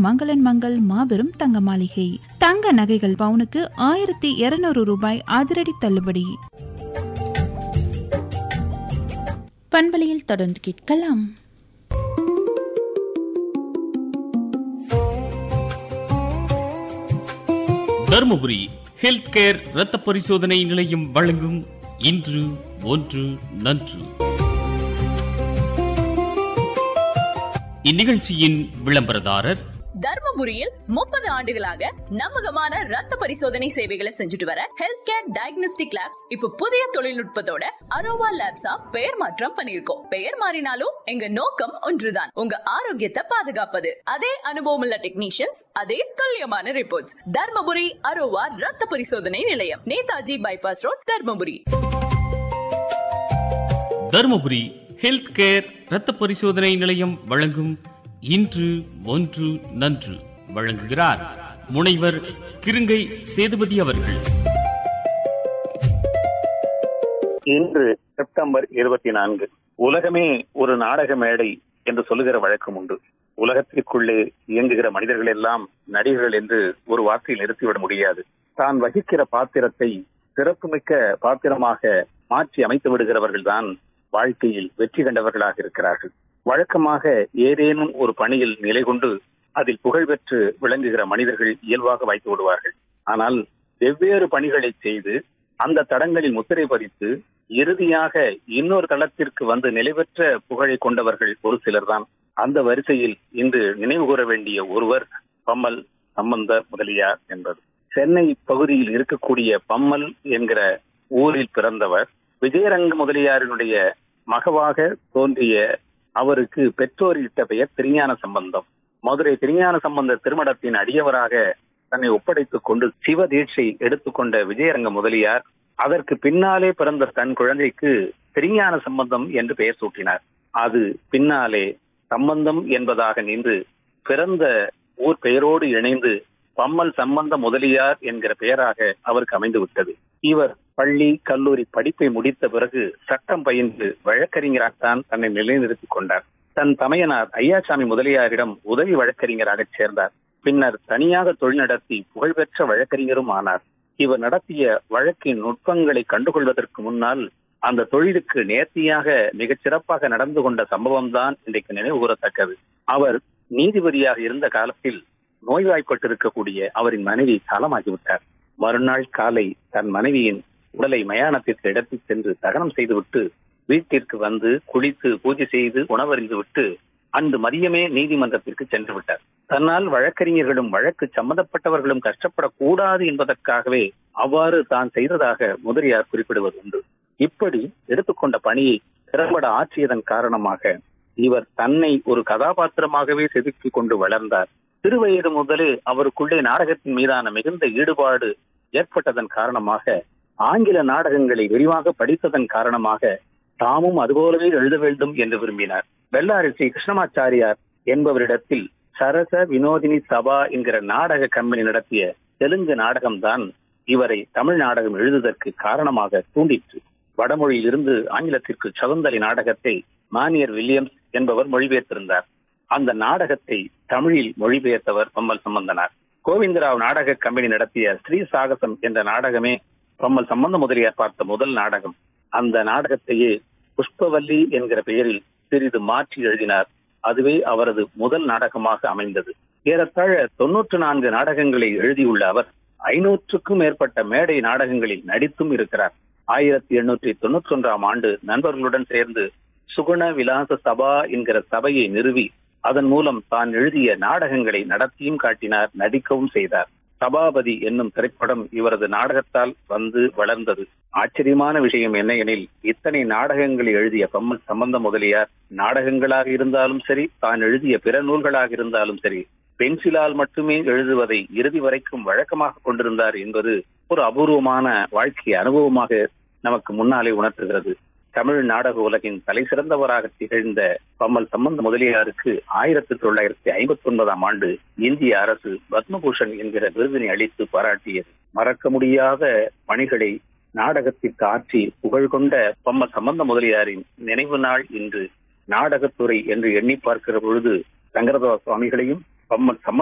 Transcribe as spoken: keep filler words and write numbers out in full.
மங்களன் மங்கள் மாபெரும் தங்க மாளிகை. தங்க நகைகள் பவுனுக்கு ஆயிரத்தி இருநூறு ரூபாய் அதிரடி தள்ளுபடி. பண்பலையில் தொடர்ந்து கேட்கலாம். தர்மபுரி ஹெல்த் கேர் இரத்த பரிசோதனை நிலையம் வழங்கும் இன்று ஒன்று நன்று. இந்நிகழ்ச்சியின் விளம்பரதாரர் தர்மபுரியில் முப்பது ஆண்டுகளாக நம்பகமான ரத்த பரிசோதனை சேவைகளை செஞ்சுட்டு வர ஹெல்த் கேர் டயக்னோஸ்டிக் லேப்ஸ் இப்ப புதிய தொழில்நுட்பத்தோட அரோவா லேப்ஸா பெயர் மாற்றம் பண்ணிருக்கோம். பெயர் மாறினாலும் எங்க நோக்கம் ஒன்றுதான், உங்க ஆரோக்கியத்தை பாதுகாப்பது. அதே அனுபவம் உள்ள டெக்னீஷியன்ஸ், அதே துல்லியமான ரிப்போர்ட்ஸ். தர்மபுரி அரோவா ரத்த பரிசோதனை நிலையம், Netaji bypass road, Dharmapuri. Dharmapuri health care இரத்த பரிசோதனை நிலையம் வழங்கும் இன்று ஒன்று நன்று. வழங்குகிறார் முனைவர் கிருங்கை சேதுபதி அவர்கள். இன்று செப்டம்பர் இருபத்தி நான்கு. உலகமே ஒரு நாடக மேடை என்று சொல்லுகிற வழக்கம் உண்டு. உலகத்திற்குள்ளே இயங்குகிற மனிதர்கள் எல்லாம் நடிகர்கள் என்று ஒரு வார்த்தையில் நிறுத்திவிட முடியாது. தான் வகிக்கிற பாத்திரத்தை சிறப்புமிக்க பாத்திரமாக மாற்றி அமைத்து விடுகிறவர்கள் தான் வாழ்க்கையில் வெற்றி கண்டவர்களாக இருக்கிறார்கள். வழக்கமாக ஏதேனும் ஒரு பணியில் நிலை கொண்டு அதில் புகழ் பெற்று விளங்குகிற மனிதர்கள் இயல்பாக வாய்த்து விடுவார்கள். ஆனால் வெவ்வேறு பணிகளை செய்து அந்த தடங்களில் முத்திரை பதித்து இறுதியாக இன்னொரு தளத்திற்கு வந்து நிலை பெற்ற புகழை கொண்டவர்கள் ஒரு சிலர் தான். அந்த வரிசையில் இன்று நினைவு கூற வேண்டிய ஒருவர் பம்மல் சம்பந்த முதலியார் என்பது. சென்னை பகுதியில் இருக்கக்கூடிய பம்மல் என்கிற ஊரில் பிறந்தவர். விஜயரங்க முதலியாரினுடைய மகவாக தோன்றிய அவருக்கு பெற்றோர் இட்ட பெயர் திருஞான சம்பந்தம். மதுரை திருஞான சம்பந்த திருமணத்தின் அடியவராக தன்னை ஒப்படைத்துக் கொண்டு சிவ தீட்சை எடுத்துக்கொண்ட விஜயரங்க முதலியார் அதற்கு பின்னாலே பிறந்த தன் குழந்தைக்கு திருஞான சம்பந்தம் என்று பெயர் சூட்டினார். அது பின்னாலே சம்பந்தம் என்பதாக நின்று பிறந்த ஊர் பெயரோடு இணைந்து பம்மல் சம்பந்த முதலியார் என்கிற பெயராக அவருக்கு அமைந்து விட்டது. இவர் பள்ளி கல்லூரி படிப்பை முடித்த பிறகு சட்டம் பயின்று வழக்கறிஞராகத்தான் தன்னை நிலைநிறுத்திக் கொண்டார். தன் தமையனார் ஐயாசாமி முதலியாரிடம் உதவி வழக்கறிஞராக சேர்ந்தார். பின்னர் தனியாக தொழில் நடத்தி புகழ்பெற்ற வழக்கறிஞரும் ஆனார். இவர் நடத்திய வழக்கின் நுட்பங்களை கண்டுகொள்வதற்கு முன்னால் அந்த தொழிலுக்கு நேர்த்தியாக மிகச் சிறப்பாக நடந்து கொண்ட சம்பவம் தான் இன்றைக்கு நினைவு கூறத்தக்கது. அவர் நீதிபதியாக இருந்த காலத்தில் நோய்வாய்ப்பட்டிருக்கக்கூடிய அவரின் மனைவி காலமாகிவிட்டார். மறுநாள் காலை தன் மனைவியின் உடலை மயானத்திற்கு எடுத்து சென்று தகனம் செய்துவிட்டு வீட்டிற்கு வந்து குளித்து பூஜை செய்து உணவறிந்து விட்டு அன்று மதியமே நீதிமன்றத்திற்கு சென்று விட்டார். தன்னால் வழக்கறிஞர்களும் வழக்கு சம்பந்தப்பட்டவர்களும் கஷ்டப்படக்கூடாது என்பதற்காகவே அவ்வாறு தான் செய்ததாக முதலியார் குறிப்பிடுவது உண்டு. இப்படி எடுத்துக்கொண்ட பணியை திறம்பட ஆற்றியதன் காரணமாக இவர் தன்னை ஒரு கதாபாத்திரமாகவே செதுக்கிக் கொண்டு வளர்ந்தார். சிறுவயது முதலே அவருக்குள்ளே நாடகத்தின் மீதான மிகுந்த ஈடுபாடு ஏற்பட்டதன் காரணமாக ஆங்கில நாடகங்களை விரிவாக படித்ததன் காரணமாக தாமும் அதுபோலவே எழுத வேண்டும் என்று விரும்பினார். பெல்லாரி ஸ்ரீ கிருஷ்ணமாச்சாரியார் என்பவரிடத்தில் சரச வினோதினி சபா என்கிற நாடக கம்பெனி நடத்திய தெலுங்கு நாடகம்தான் இவரை தமிழ் நாடகம் எழுதுவதற்கு காரணமாக தூண்டிற்று. வடமொழியில் இருந்து ஆங்கிலத்திற்கு சகுந்தலை நாடகத்தை மானியர் வில்லியம்ஸ் என்பவர் மொழிபெயர்த்திருந்தார். அந்த நாடகத்தை தமிழில் மொழிபெயர்த்தவர் பம்மல் சம்பந்தனார். கோவிந்தராவ் நாடக கம்பெனி நடத்திய ஸ்ரீ சாகசம் என்ற நாடகமே பம்மல் சம்பந்த முதலியார் பார்த்த முதல் நாடகம். அந்த நாடகத்தையே புஷ்பவல்லி என்கிற பெயரில் சிறிது மாற்றி எழுதினார். அதுவே அவரது முதல் நாடகமாக அமைந்தது. ஏறத்தாழ தொன்னூற்று நான்கு நாடகங்களை எழுதியுள்ள அவர் ஐநூற்றுக்கும் மேற்பட்ட மேடை நாடகங்களில் நடித்தும் இருக்கிறார். ஆயிரத்தி எண்ணூற்றி தொன்னூற்றி ஒன்றாம் ஆண்டு நண்பர்களுடன் சேர்ந்து சுகுண விலாச சபா என்கிற சபையை நிறுவி அதன் மூலம் தான் எழுதிய நாடகங்களை நடத்தியும் காட்டினார், நடிக்கவும் செய்தார். சபாபதி என்னும் திரைப்படம் இவரது நாடகத்தால் வந்து வளர்ந்தது. ஆச்சரியமான விஷயம் என்ன எனில், இத்தனை நாடகங்களை எழுதிய பம்மல் சம்பந்த முதலியார் நாடகங்களாக இருந்தாலும் சரி, தான் எழுதிய பிற நூல்களாக இருந்தாலும் சரி, பென்சிலால் மட்டுமே எழுதுவதை இறுதி வரைக்கும் வழக்கமாக கொண்டிருந்தார் என்பது ஒரு அபூர்வமான வாழ்க்கை அனுபவமாக நமக்கு முன்னாலே உணர்த்துகிறது. தமிழ் நாடக உலகின் தலை சிறந்தவராக திகழ்ந்த பம்மல் சம்பந்த முதலியாருக்கு ஆயிரத்தி தொள்ளாயிரத்தி ஐம்பத்தி ஒன்பதாம் ஆண்டு இந்திய அரசு பத்மபூஷன் என்கிற விருதினை அளித்து பாராட்டியது. மறக்க முடியாத பணிகளை நாடகத்திற்கு ஆற்றி புகழ் கொண்ட பம்மல் சம்பந்த முதலியாரின் நினைவு நாள் இன்று. நாடகத்துறை என்று எண்ணி பார்க்கிற பொழுது சங்கரதாஸ் சுவாமிகளையும் பம்மல் சம்பந்த